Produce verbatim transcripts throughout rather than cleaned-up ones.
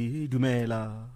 Dumela.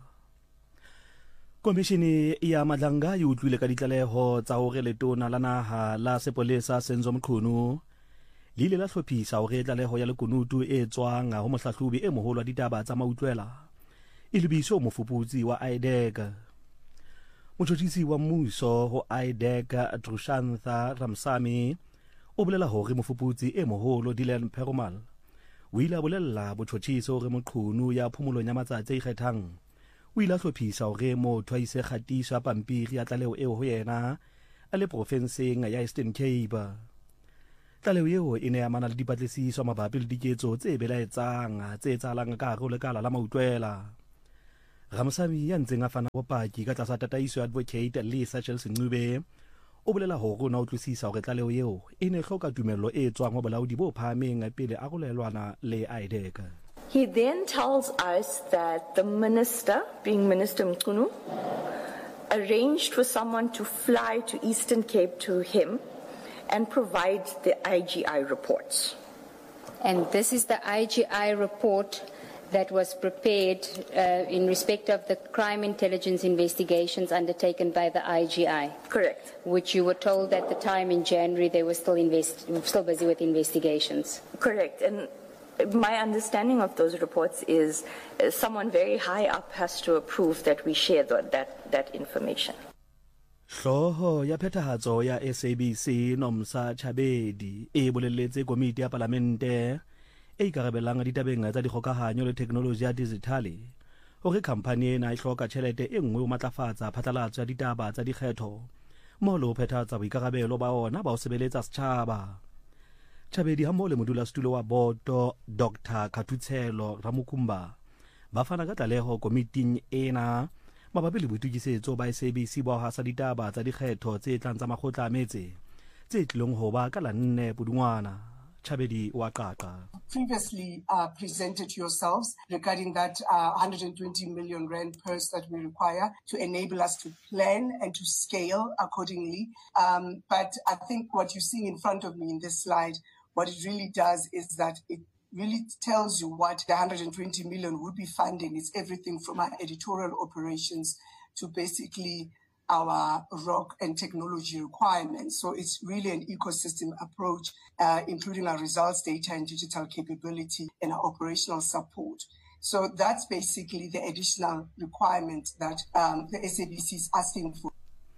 Komishini ya Madlanga e utlwile ka ditlaleho tsa hore letona la naha la sepolesa Senzo Mchunu le ile la hlophisa hore tlaleho ya lekunutu e tswang ho mohlahlobi e moholo wa ditaba tsa mautlwela e lebiswe mofuputsi wa I D E C. Motjhotjhisi wa mmuso ho I D E C Trushantha Ramsamy o bolela hore mofuputsi e moholo Dylan Perumal o ile a bolella botjhotjhisi hore Mchunu ya phomolong ya matsatsi a ikgethang o ile a hlophisa hore motho a ise kgatiso ya pampiri ya tlaleho eo ho yena a le profenseng ya Eastern Cape. Tlaleho eo e ne ya amana le dipatlisiso mabapi le diketso tse belaetsang tse etsahalang ka hare ho lekala la mautlwela. Ramsamy ya ntseng a fana bopaki ka tlasa tataiso ya advocate Lisa Chelsea Ncube o bolela hore o na utlwisisa hore tlaleho eo e ne hloka tumello e tswang ho bolaodi bo phahameng pele a rolelwana le I D E C. He then tells us that the minister, being Minister Mchunu, arranged for someone to fly to Eastern Cape to him and provide the I G I reports. And this is the I G I report that was prepared uh, in respect of the crime intelligence investigations undertaken by the I G I. Correct. Which you were told at the time in January they were still, invest still busy with investigations. Correct. And my understanding of those reports is uh, someone very high up has to approve that we share the, that, that information. Hloho ya phethahatso ya S A B C Nomsa Chabedi e bolelletse komiti ya parlamente e ikarabelang ditabeng tsa dikgokahanyo le teknoloji ya digitale hore khampani ena e hloka tjhelete e nngwe ho matlafatsa phatlalatso ya ditaba tsa dikgetho mo lo phethahatsa boikarabelo ba ona ba ho sebeletsa setjhaba. Chabedi ha mo le modulasetulo wa boto Doctor Katutselo Ramukumba ba fana ka tlaleho komiting ena mabapi le boitukisetso ba S A B C ba ha sa ditaba tsa dikgetho tse tlang tsa makgotla a metse tse tlilong ho ba ka la nne Pudungwana. Chabedi wa qaqa. Previously uh, presented yourselves regarding that uh, one hundred twenty million rand purse that we require to enable us to plan and to scale accordingly. Um, but I think what you're seeing in front of me in this slide, what it really does is that it really tells you what the one hundred twenty million would be funding. It's everything from our editorial operations to basically our rock and technology requirements. So it's really an ecosystem approach, uh, including our results, data and digital capability and our operational support. So that's basically the additional requirement that um, the S A B C is asking for.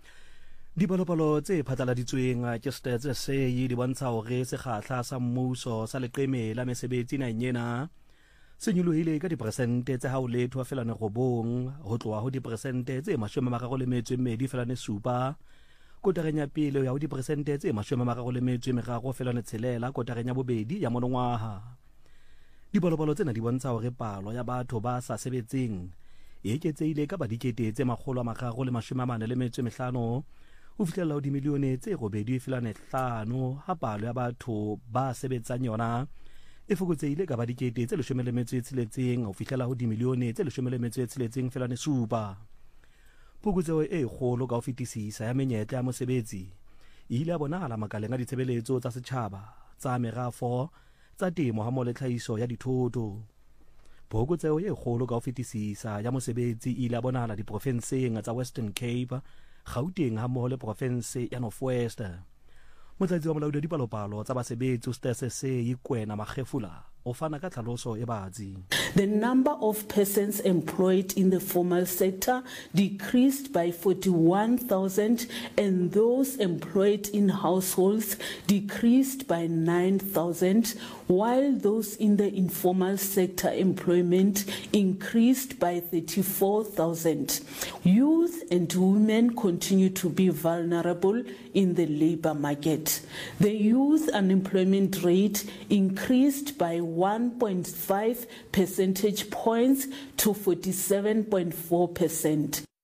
Dipalopalo tse phatlaladitsweng ke Stats S A di bontsha hore sekgahla sa mmuso sa leqeme la mesebetsi naheng ena se nyolohile ka diperesente tse ha o letho fela ne robong ho tloha ho diperesente tse mashome a mararo le metso e mmedi fela ne supa kotareng ya pele ya ho diperesente tse mashome a mararo le metso e meraro fela ne tshelela kotareng ya bobedi ya monongwaha. Dipalopalo tsena di bontsha hore palo ya batho ba sa sebetseng e eketseile ka ba dikete tse makgolo a mararo le mashome a mane le metso e mehlano ho fihlela ho dimilione tse robedi fela ne hlano ha palo ya batho ba sebetsang yona e fokotseile ka ba dikete tse leshome le metso e tsheletseng ho fihlela ho dimilione tse leshome le metso e tsheletseng fela ne supa. Phokotseho e kgolo ka ho fetisisa ya menyetla ya mosebetsi e ile ya bonahala makaleng a ditshebeletso tsa setjhaba tsa merafo tsa temo ha mo le tlhahiso ya dithoto. Phokotseho e kgolo ka ho fetisisa ya mosebetsi e ile ya bonahala diprofenseng tsa Western Cape, Gauteng ha mo le province ya North West. Motlatsi wa molaodi wa dipalopalo tsa basebetsi Stats S A Ikwena Magefula o fana ka tlhaloso e batsi. The number of persons employed in the formal sector decreased by forty-one thousand and those employed in households decreased by nine thousand, while those in the informal sector employment increased by thirty-four thousand. Youth and women continue to be vulnerable in the labor market. The youth unemployment rate increased by one point five percentage points to forty-seven point four percent.